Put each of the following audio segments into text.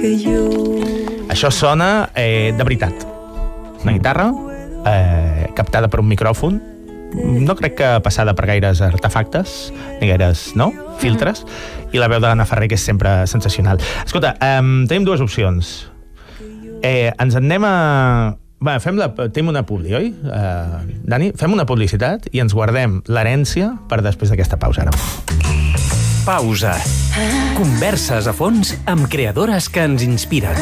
Això sona de veritat. Una guitarra captada per un micròfon, no crec que passada per gaires artefactes, ni gaires, filtres, i la veu d'Anna Ferrer, que és sempre sensacional. Escolta, tenim dues opcions. Ens en anem a... Va, tenim una publi, oi? Dani, fem una publicitat i ens guardem l'herència per després d'aquesta pausa ara. Pausa. Converses a fons amb creadores que ens inspiren.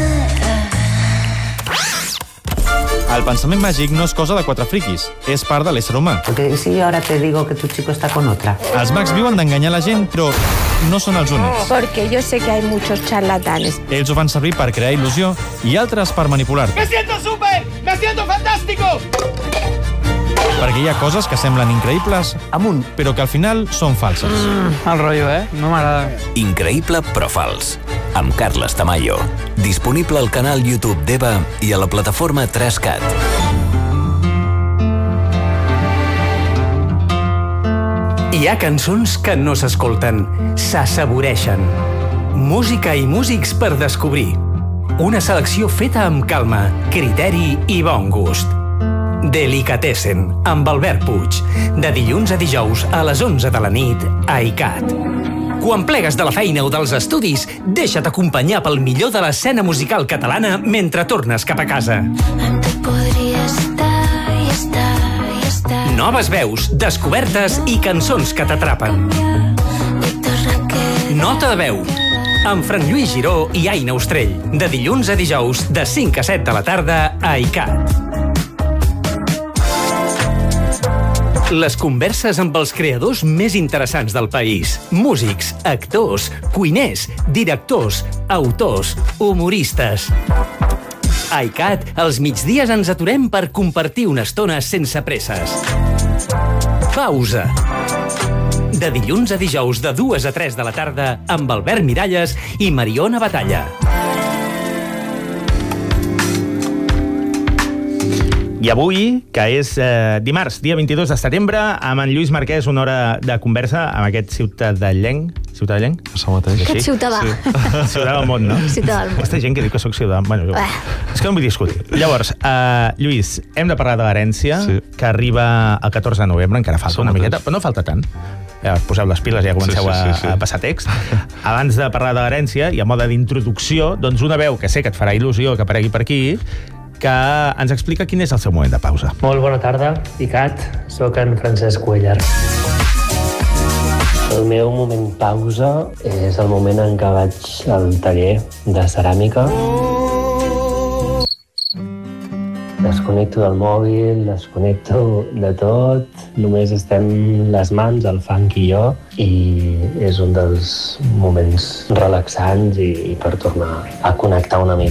El pensament màgic no és cosa de quatre friquis, és part de l'ésser humà. Porque si yo ahora te digo que tu chico está con otra. Els mags viuen d'enganyar la gent, però no són els únics. Porque yo sé que hay muchos charlatanes. Ells ho fan servir per crear il·lusió i altres per manipular-te. ¡Me siento súper! ¡Me siento fantástico! Perquè hi ha coses que semblen increïbles amunt, però que al final són falses. Mal rotllo, No m'agrada. Increïble però fals. Amb Carles Tamayo. Disponible al canal YouTube d'Eva i a la plataforma 3CAT. Hi ha cançons que no s'escolten, s'assaboreixen. Música i músics per descobrir. Una selecció feta amb calma, criteri i bon gust. Delicatessen, amb Albert Puig. De dilluns a dijous a les 11 de la nit a ICAT. Quan plegues de la feina o dels estudis, deixa't acompanyar pel millor de l'escena musical catalana mentre tornes cap a casa. Noves veus, descobertes i cançons que t'atrapen. Nota de veu, amb Frank Lluís Giró i Aina Ostrell. De dilluns a dijous, de 5 a 7 de la tarda a ICAT. Les converses amb els creadors més interessants del país. Músics, actors, cuiners, directors, autors, humoristes. A ICAT, als migdies ens aturem per compartir una estona sense presses. Pausa. De dilluns a dijous, de 2 a 3 de la tarda, amb Albert Miralles i Mariona Batalla. I avui, que és dimarts, dia 22 de setembre, amb en Lluís Marquès, una hora de conversa amb aquest ciutadellenc. Ciutadellenc? Això mateix. Aquest ciutadà. Ciutadà del món, no? Ciutadà del món. Aquesta gent que diu que soc ciutadà. Bueno, és que no vull discutir. Llavors, Lluís, hem de parlar de l'herència, que arriba el 14 de novembre, encara falta una miqueta, però no falta tant. Ja poseu les piles, ja comenceu a passar text. Abans de parlar de l'herència, i a mode d'introducció, doncs una veu que sé que et farà il·lusió que aparegui per aquí, que ens explica quin és el seu moment de pausa. Molt bona tarda, ICAT. Soc en Francesc Cuellar. El meu moment pausa és el moment en què vaig al taller de ceràmica. Desconnecto del mòbil, desconnecto de tot. Només estem les mans, el funk i jo, i és un dels moments relaxants i per tornar a connectar una mica.